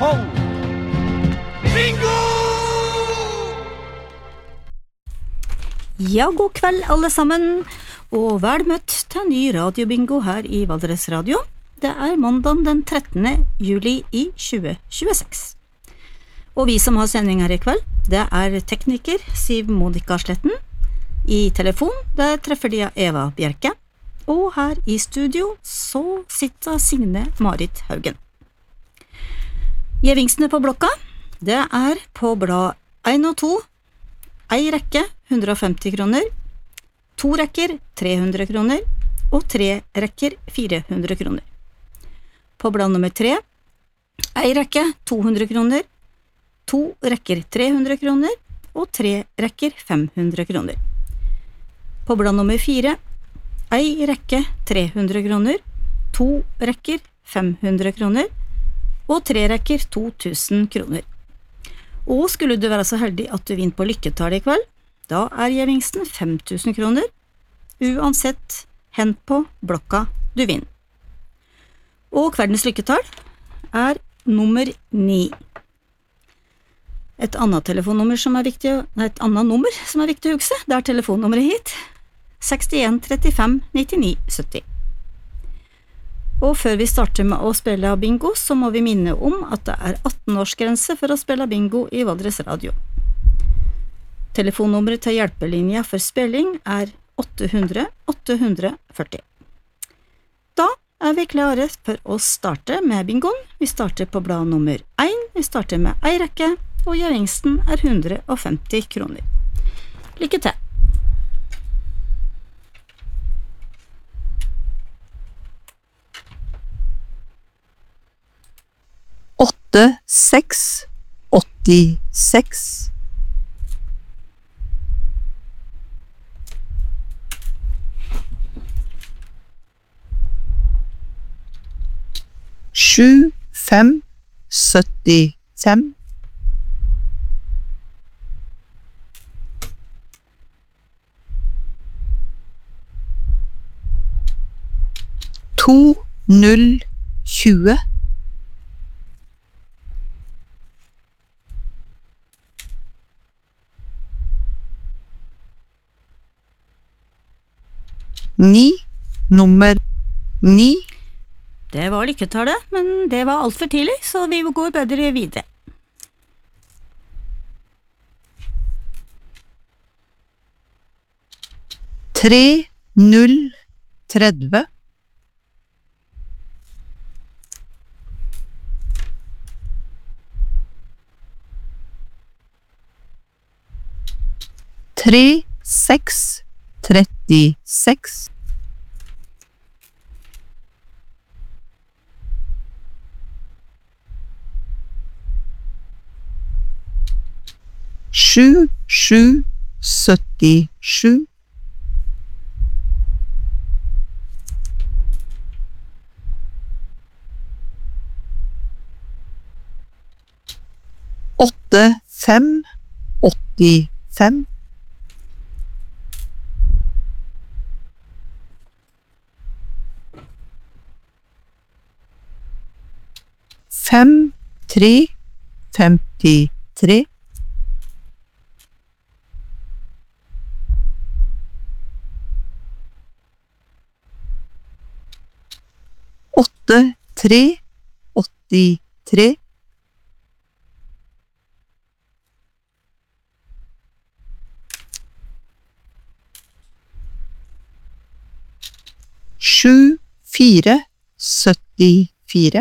12. Bingo! Ja, god kveld alle sammen, og vel møtt til ny radiobingo her i Valdres Radio. Det mandag den 13. juli i 2026. Og vi som har sending her i kveld, det tekniker Siv Monika Sletten. I telefon, der treffer de Eva Bjerke. Og her i studio så sitter Signe Marit Haugen. Gevinstene på blokka, det på blad 1 og 2, ei rekke 150 kroner, 2 rekker 300 kroner, og 3 rekker 400 kroner. På blad nummer 3, ei rekke 200 kroner, 2 rekker 300 kroner, og 3 rekker 500 kroner. På blad nummer 4, ei rekke 300 kroner, 2 rekker 500 kroner, og 3 rekker 2000 kroner. Og skulle du være så heldig at du vinner på lykketall i kveld, da gevinsten 5000 kroner, uansett hent på blokka du vinner. Og kveldens lykketall nummer 9. Et annet telefonnummer som viktig, et annet nummer som viktig å huske, det telefonnummeret hit, 61 35 99 70. Og før vi starter med å spille bingo, så må vi minne om at det 18-årsgrense for å spille bingo i Valdres Radio. Telefonnummeret til hjelpelinja for spilling 800 840. Da vi klare for å starte med bingoen. Vi starter på blad nummer 1, vi starter med ei rekke, og gevinsten 150 kroner. Lykke til! 86 86 75 75 2020 9 nummer 9. Det var lykketallet, men det var alt for tidlig, så vi går bedre videre. Tre, 0, 30. Tre, 6, 36. Sju, 77. Åtte, 5, 85. Fem, 3, 53. Åtte, 3, 83. Sju, 4, 74.